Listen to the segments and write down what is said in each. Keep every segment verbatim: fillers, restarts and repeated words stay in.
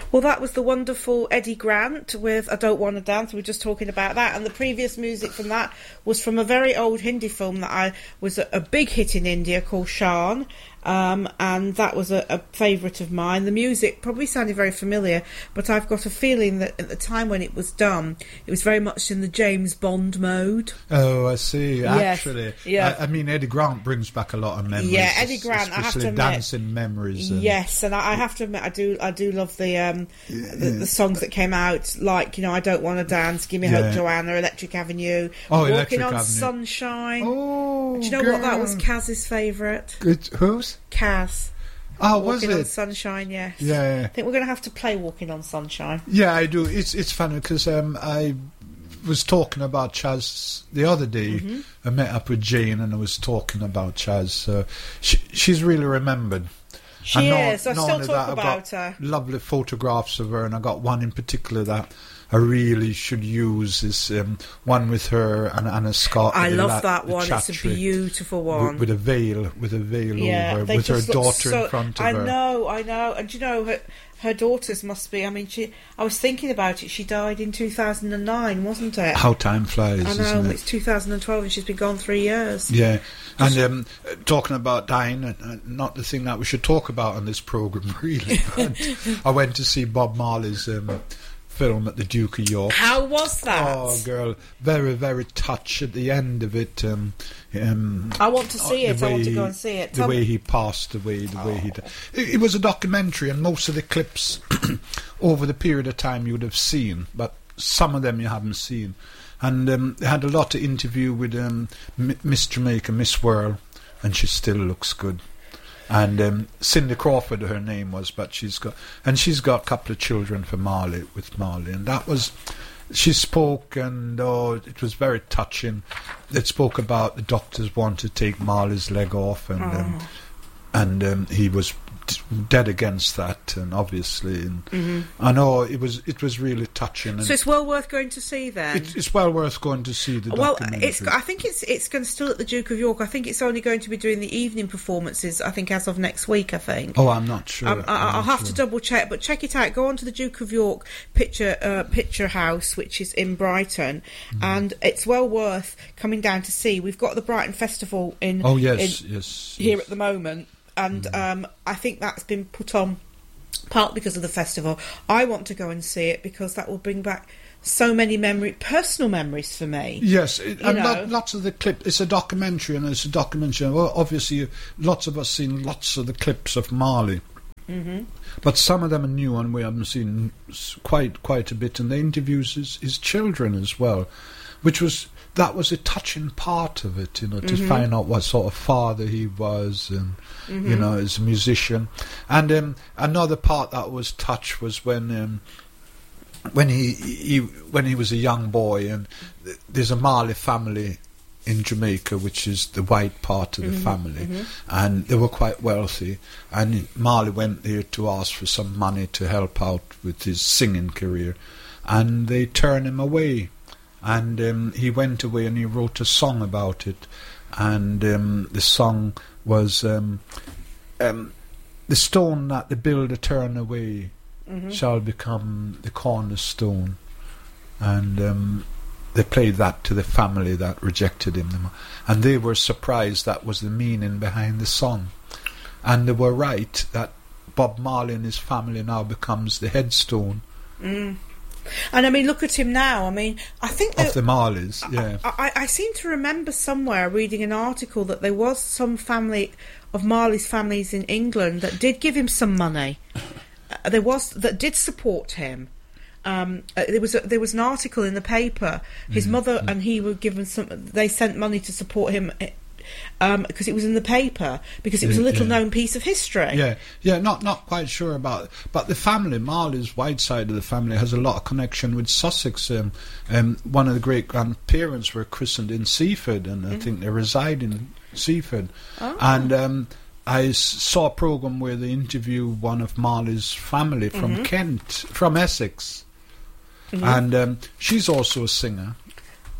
Well, that was the wonderful Eddie Grant with I Don't Want to Dance. We were just talking about that. And the previous music from that was from a very old Hindi film that I was a, a big hit in India called Shaan. Um, and that was a, a favourite of mine. The music probably sounded very familiar, but I've got a feeling that at the time when it was done, it was very much in the James Bond mode. Oh, I see. Yes. Actually, yeah. I, I mean, Eddie Grant brings back a lot of memories. Yeah, Eddie Grant, I have to admit, dancing memories. And yes, and I, I have to admit, I do, I do love the, um, yeah. the the songs that came out, like you know, I Don't Want to Dance, Give Me Yeah. Hope, Joanna, Electric Avenue, Oh, Walking Electric on Avenue. Sunshine. Oh, do you know girl. what that was? Kaz's favourite. Good. Whose? Kaz. Oh, was Walking on it? Sunshine, yes. Yeah. I think we're going to have to play Walking on Sunshine. Yeah, I do. It's it's funny because um, I was talking about Chaz the other day. Mm-hmm. I met up with Jane and I was talking about Chaz. So she, she's really remembered. She And not- is. I not still only talk that, I've about got her. lovely photographs of her, and I got one in particular that I really should use. Is um, one with her and Anna Scott. I the love la- that the one. It's a Chattery, beautiful with, one. with a veil, with a veil yeah, over, they with her just look daughter so, in front of I her. I know, I know. And you know, her, her daughters must be. I mean, she. I was thinking about it. She died in two thousand nine, wasn't it? How time flies, I know. isn't it? It's two thousand twelve, and she's been gone three years. Yeah, and um, talking about dying, uh, not the thing that we should talk about on this programme, really. But I went to see Bob Marley's um, film at the Duke of York. How was that? Oh, girl, very, very touch at the end of it. Um, um, I want to see uh, it. the I want to way go he- and see it. The Tell way me- he passed away, the way he... Died. It, it was a documentary, and most of the clips over the period of time you would have seen, but some of them you haven't seen. And um, they had a lot to interview with um, M- Miss Jamaica, Miss Whirl, and she still looks good. And um, Cindy Crawford, her name was, but she's got, and she's got a couple of children for Marley, with Marley, and that was, she spoke, and oh, it was very touching. It spoke about the doctors want to take Marley's leg off, and um, Oh. and um, he was t- dead against that, and obviously, and Mhm. I know it was it was really touching. And So it's well worth going to see then. it, it's well worth going to see the Well, documentary. it's. I think it's it's going to still at the Duke of York. I think it's only going to be doing the evening performances. I think as of next week. I think. Oh, I'm not sure. Um, I, I'm I'll not have sure. to double check, but check it out. Go on to the Duke of York picture uh, picture house, which is in Brighton, Mm. and it's well worth coming down to see. We've got the Brighton Festival in. Oh yes, in- yes. here yes. at the moment, and um, I think that's been put on part because of the festival. I want to go and see it because that will bring back so many memory, personal memories for me. Yes, it, You and know. lot, lots of the clip. It's a documentary, and it's a documentary. Well, obviously, lots of us seen lots of the clips of Marley, hmm but some of them are new, and we haven't seen s- quite quite a bit. And they interviews his, his children as well, which was that was a touching part of it, you know, to Mhm. find out what sort of father he was, and you Mhm. know, as a musician. And um, another part that was touched was when. Um, When he, he when he was a young boy, and th- there's a Marley family in Jamaica, which is the white part of the Mhm, family, mhm. and they were quite wealthy. And Marley went there to ask for some money to help out with his singing career, and they turned him away. And um, he went away and he wrote a song about it, and um, the song was um, um, the stone that the builder turned away Mhm. shall become the cornerstone. And um, they played that to the family that rejected him, and they were surprised that was the meaning behind the song. And they were right that Bob Marley and his family now becomes the headstone Mm. And I mean, look at him now. I mean, I think that of the Marleys. Yeah, I, I, I seem to remember somewhere reading an article that there was some family of Marley's families in England that did give him some money. Uh, there was that did support him. Um, uh, there was a, there was an article in the paper. His Mm, mother mm. and he were given some. They sent money to support him um, because it was in the paper because it was a Yeah, little yeah. known piece of history. yeah, yeah. Not not quite sure about it. But the family, Marley's white side of the family, has a lot of connection with Sussex. Um, um, one of the great grandparents were christened in Seaford, and I Mm. think they reside in Seaford. Oh. And um, I s- saw a program where they interviewed one of Marley's family from Mhm. Kent, from Essex, Mhm. and um, she's also a singer.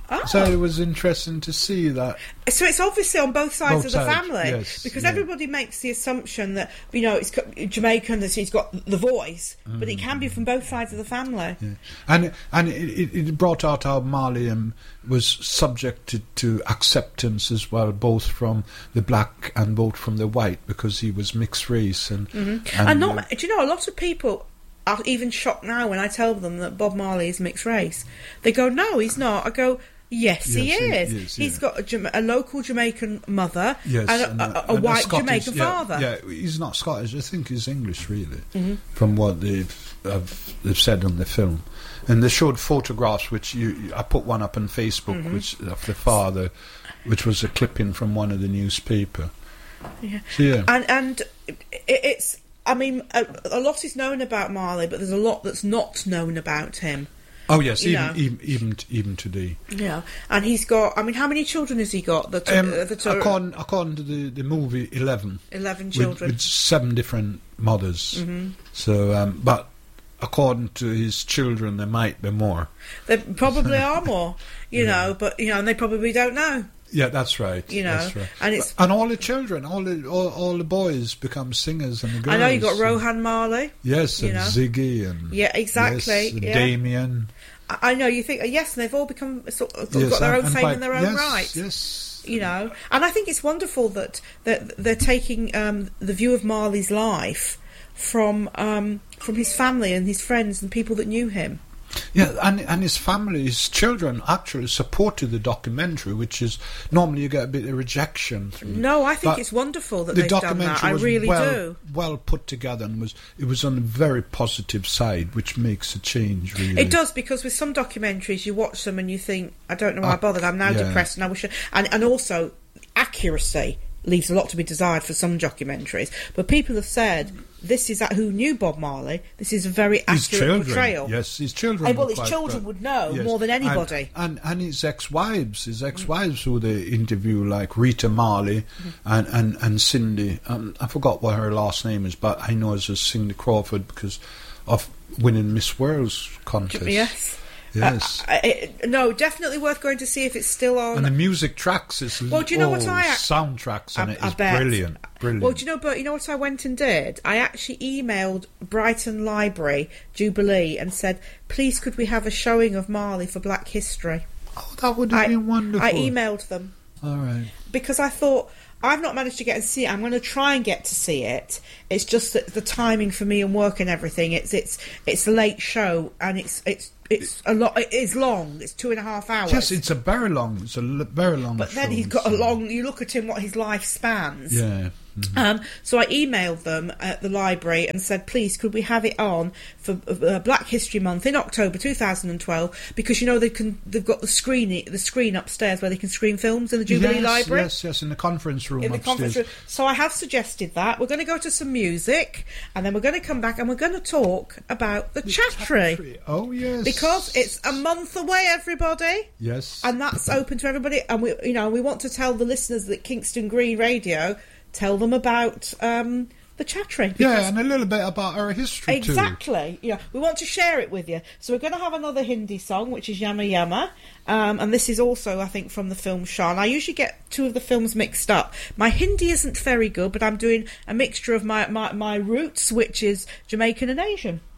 Oh. So it was interesting to see that. So it's obviously on both sides Both of the sides, family, yes, because yeah. everybody makes the assumption that, you know, it's got Jamaican, that he's got the voice, mm. but it can be from both sides of the family. Yeah. And and it, it brought out how Marley um, was subjected to acceptance as well, both from the black and both from the white, because he was mixed race. And mm-hmm. and, and not, uh, do you know, a lot of people are even shocked now when I tell them that Bob Marley is mixed race. They go, no, he's not. I go, yes, yes he is. He is He's yeah. got a, Jama- a local Jamaican mother yes, and a, and a, a, a and white Scottish, Jamaican yeah, father. Yeah, he's not Scottish. I think he's English, really, mm-hmm. from what they've, have, they've said on the film. And they showed photographs, which you, I put one up on Facebook, mm-hmm. which of the father, which was a clipping from one of the newspaper. Yeah, so, yeah. and and it, it's. I mean, a, a lot is known about Marley, but there's a lot that's not known about him. Oh yes, you even, know. even even even today. Yeah, and he's got. I mean, how many children has he got? That, Um, uh, that are according, according to the, the movie, eleven. Eleven children with, with seven different mothers. Mm-hmm. So, um, but according to his children, there might be more. There probably are more, you yeah. know, but you know, and they probably don't know. Yeah, that's right. You know, that's right. and it's and all the children, all the all, all the boys become singers, and the girls. I know you got Rohan Marley. Yes, you and know. Ziggy, and yeah, exactly. Yes, and yeah. Damien. I know you think yes, and they've all become sort of Yes, got their and, own and fame quite, in their own yes, right. Yes, You know, and I think it's wonderful that that they're taking um, the view of Marley's life from um, from his family and his friends and people that knew him. Yeah, and and his family, his children actually supported the documentary, which is normally you get a bit of rejection. No, I think but it's wonderful that the they've done documentary that. I was really well, do. well put together, and was it was on a very positive side, which makes a change. Really, It does, because with some documentaries you watch them and you think, I don't know why I Uh, bothered. I'm now yeah. depressed, and I wish. I, and and also accuracy leaves a lot to be desired for some documentaries. But people have said this is who knew Bob Marley. This is a very his accurate children, portrayal. yes, his children. And, well, were his quite children good. would know Yes. more than anybody. And, and and his ex-wives, his ex-wives who they interview, like Rita Marley Mm-hmm. and, and, and Cindy. Um, I forgot what her last name is, but I know it's as Cindy Crawford because of winning Miss World's contest. Yes. Yes. Uh, it, no, definitely worth going to see if it's still on. And the music tracks is Well, do you know oh, what I ac- soundtracks on I- it I is bet. brilliant. Brilliant. Well, do you know, but you know what I went and did? I actually emailed Brighton Library Jubilee and said, please could we have a showing of Marley for Black History? Oh, that would have I, been wonderful. I emailed them. All right. Because I thought, I've not managed to get and see it. I'm going to try and get to see it. It's just that the timing for me and work and everything. It's it's it's a late show and it's it's it's a lot. It is long. It's two and a half hours. Yes, it's a very long. It's a l- very long. But then show, he's got so- a long. You look at him, what his life spans. Yeah. Mhm. Um, so I emailed them at the library and said, please, could we have it on for uh, Black History Month in October two thousand twelve? Because, you know, they can, they've got the screen the screen upstairs where they can screen films in the Jubilee yes, Library. Yes, yes, in the conference room In the upstairs. conference room. So I have suggested that. We're going to go to some music and then we're going to come back and we're going to talk about the, the Chattery. Chattery. Oh, yes. Because it's a month away, everybody. Yes. And that's open to everybody. And we, you know, we want to tell the listeners that Kingston Green Radio, tell them about um, the Chattery. Yeah, and a little bit about our history Exactly. too. Yeah, we want to share it with you. So we're going to have another Hindi song, which is Yama Yama, um, and this is also, I think, from the film Shan. I usually get two of the films mixed up. My Hindi isn't very good, but I'm doing a mixture of my, my, my roots, which is Jamaican and Asian.